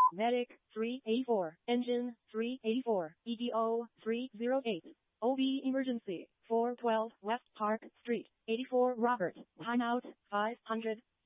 Medic 384, Engine 384, EDO 308. OB Emergency 412 West Park Street, 84 Robert, Timeout 500.